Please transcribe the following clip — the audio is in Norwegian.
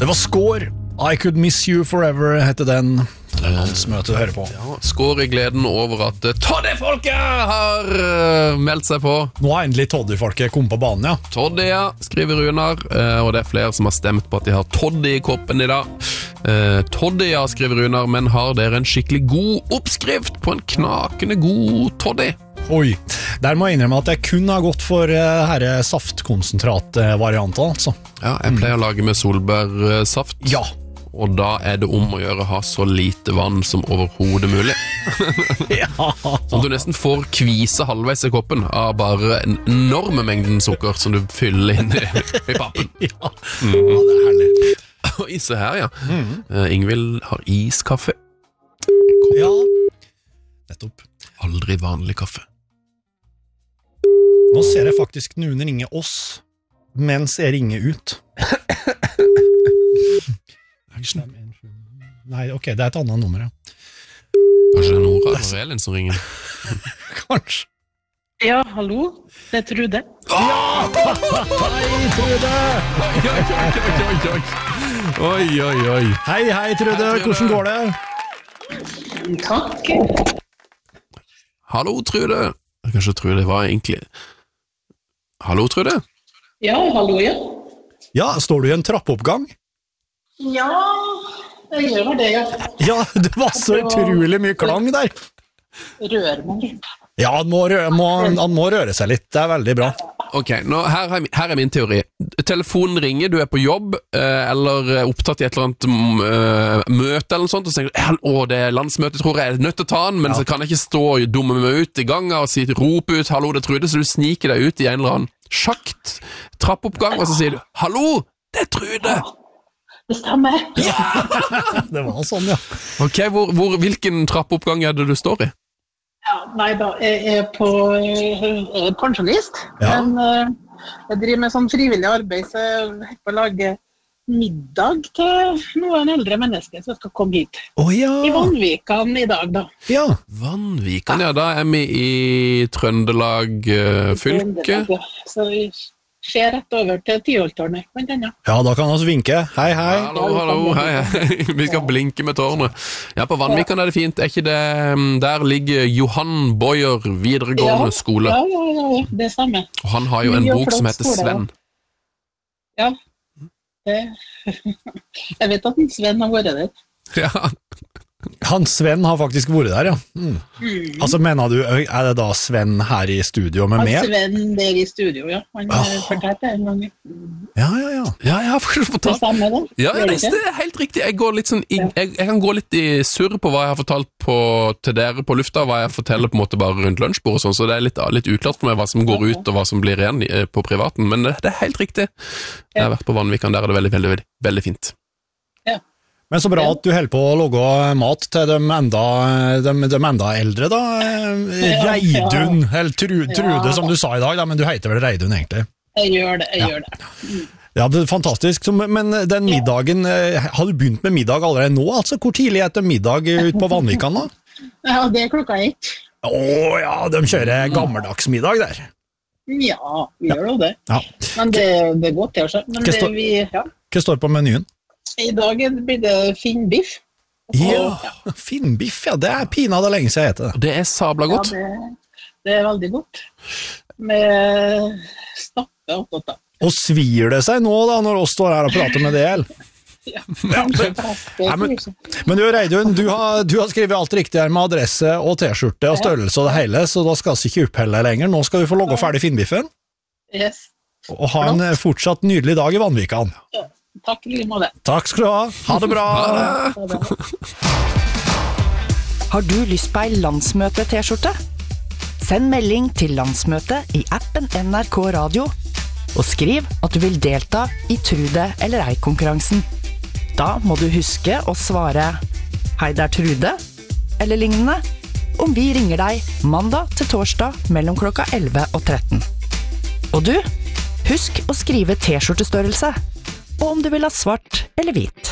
Det var Skår. I Could Miss You Forever heter den. Det landsmøtet du hører på. Ja, skår i gleden over at Toddy-folket har meldt seg på. Nå har endelig Toddy-folket kommet på banen, ja. Toddy, ja, skriver Runar. Og det er flere som har stemt på at de har Toddy i koppen i dag. Toddy, ja, skriver Runar, men har dere en skikkelig god oppskrift på en knakende god Toddy? Oi, der må jeg innrømme at jeg kun har gått for herre saftkonsentrat-varianter, altså. Ja, jeg pleier å lage med solbærsaft. Ja. Og da er det om å gjøre å ha så lite vann som overhodet mulig. Ja. Sånn at du nesten får kvise halvveis i koppen av bare en enorme mengden sukker som du fyller inn i pappen. Ja, det er herlig. Oi, se her, ja. Ingvild har iskaffe. Ja, nettopp. Aldri vanlig kaffe. Nå ser jeg faktisk noen ringe oss, mens jeg ringer ut. Nei, ok, det er et annet nummer, ja. Kanskje det er Nora eller Elin som ringer? Kanskje. Ja, hallo, det er Trude. Ja! Hei, Trude! Oi. Hei, Trude, hvordan går det? Takk. Hallo, Trude. Kanskje Trude var egentlig... Hallo, Trude? Ja, hallo, ja. Ja, står du i en trappeoppgang? Ja, jeg gjør det, ja. Ja, det var så utrolig mye klang der. Rør meg litt. Ja, han må røre seg litt, det er veldig bra. Ok, her er min teori. Telefonen ringer, du er på jobb, eller opptatt i et eller annet møte eller noe sånt, og så tenker du, det er landsmøte, tror jeg er nødt til å ta den, men så kan jeg ikke stå og dumme meg ut i gangen og rope ut, hallo, det er Trude, så du sniker deg ut i en eller annen sjakt, trappoppgang, og så sier du, hallo, det er Trude! Det stemmer. Det var sånn, ja. Ok, hvilken trappoppgang er det du står i? Ja, nei da, jeg er pensjonist, men jeg driver med sånn frivillig arbeid, så jeg er på å lage middag til noen eldre mennesker som skal komme hit. I Vanvikan i dag, da. Ja. Vanvikan, ja, da er vi i Trøndelag fylke. Så vi ser rett over til Tyholttårnet, blant annet. Ja, da kan vi vinke. Hei. Hallo, hei. Vi skal blinke med tårnet. Ja, på Vanvikan er det fint. Er ikke det, der ligger Johan Boyer videregående skole. Ja, det stemmer. Og han har jo en bok som heter Sven. Ja, jeg vet at Sven har vært der. Ja. Han Sven har faktisk vært der, ja. Altså, mener du, er det da Sven her i studio med mer? Sven der i studio, ja. Han fortalte det en gang. Ja. Ja, jeg har faktisk fortalt. Det stemmer det. Ja, det er helt riktig. Jeg går litt sånn, jeg kan gå litt i surr på hva jeg har fortalt til dere på lufta, hva jeg forteller på en måte bare rundt lunsjbord og sånn, så det er litt uklart for meg hva som går ut og hva som blir igjen på privaten, men det er helt riktig. Jeg har vært på Vanvikan, der er det veldig, veldig, veldig fint. Men så bra at du holder på å lage mat til de enda eldre, da. Reidun, eller Trude, som du sa i dag, da, men du heter vel Reidun, egentlig? Jeg gjør det. Ja, det er fantastisk. Men den middagen, har du begynt med middag allerede nå? Altså, hvor tidlig er det middag ut på Vanvikan, da? Ja, det er 1:00. Ja, de kjører gammeldagsmiddag der. Ja, vi gjør jo det. Ja. Men det er godt til å se. Hva står på menyen? I dag blir det finnbiff. Ja, finnbiff, ja, det er pinadø lenge siden jeg heter det. Det er sabla godt. Ja, det er veldig godt. Med snappe og godt da. Og svir det seg nå da, når oss står her og prater med DL? Ja, men du, Reidun, du har skrevet alt riktig her med adresse og t-skjorte og størrelse og det hele, så da skal vi ikke opphelle lenger. Nå skal du få logge ferdig finnbiffen. Yes. Og ha en fortsatt nydelig dag i Vanvikan. Ja. Takk, like måte. Takk skal du ha. Ha det bra. Har du lyst på ei landsmøte-t-skjorte? Send melding til landsmøtet i appen NRK Radio, og skriv at du vil delta i Trude eller ei-konkurransen. Da må du huske å svare «Hei, det er Trude» eller lignende, om vi ringer deg mandag til torsdag mellom klokka 11 og 13. Og du, husk å skrive t-skjortestørrelse, og om du vil ha svart eller hvit.